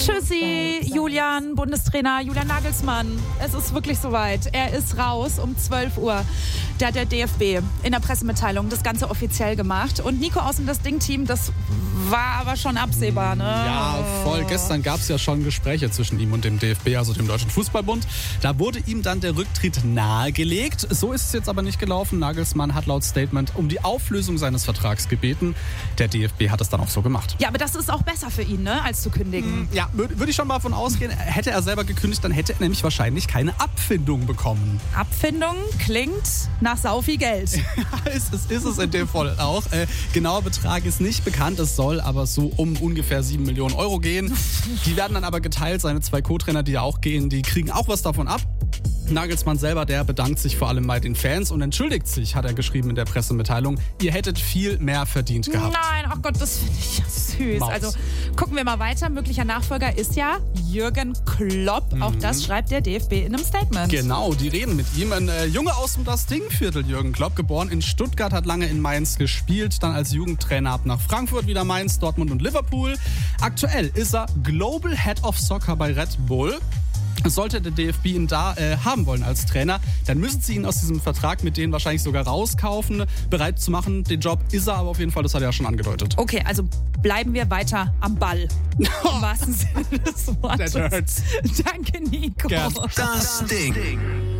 Tschüssi, Julian, Bundestrainer Julian Nagelsmann. Es ist wirklich soweit. Er ist raus um 12 Uhr. Da hat der DFB in der Pressemitteilung das Ganze offiziell gemacht. Und Nico aus dem Das Ding-Team, das war aber schon absehbar, ne? Ja, voll. Gestern gab es ja schon Gespräche zwischen ihm und dem DFB, also dem Deutschen Fußballbund. Da wurde ihm dann der Rücktritt nahegelegt. So ist es jetzt aber nicht gelaufen. Nagelsmann hat laut Statement um die Auflösung seines Vertrags gebeten. Der DFB hat es dann auch so gemacht. Ja, aber das ist auch besser für ihn, ne, als zu kündigen. Ja, würde ich schon mal davon ausgehen. Hätte er selber gekündigt, dann hätte er nämlich wahrscheinlich keine Abfindung bekommen. Abfindung klingt nach sau viel Geld. Ja, ist es in dem Fall auch. Genauer Betrag ist nicht bekannt. Es soll aber so um ungefähr 7 Millionen Euro gehen. Die werden dann aber geteilt. Seine 2 Co-Trainer, die ja auch gehen, die kriegen auch was davon ab. Nagelsmann selber, der bedankt sich vor allem bei den Fans und entschuldigt sich, hat er geschrieben in der Pressemitteilung. Ihr hättet viel mehr verdient gehabt. Nein, ach Gott, das finde ich ja süß. Maus. Also gucken wir mal weiter. Möglicher Nachfolger ist ja Jürgen Klopp. Auch das schreibt der DFB in einem Statement. Genau, die reden mit ihm. Ein Junge aus dem Das-Ding-Viertel, Jürgen Klopp, geboren in Stuttgart, hat lange in Mainz gespielt, dann als Jugendtrainer ab nach Frankfurt, wieder Mainz, Dortmund und Liverpool. Aktuell ist er Global Head of Soccer bei Red Bull. Sollte der DFB ihn da haben wollen als Trainer, dann müssen sie ihn aus diesem Vertrag mit denen wahrscheinlich sogar rauskaufen. Bereit zu machen, den Job ist er aber auf jeden Fall, das hat er ja schon angedeutet. Okay, also bleiben wir weiter am Ball. Im wahrsten Sinne des Wortes. That hurts. Danke, Nico. Gern. Das Ding.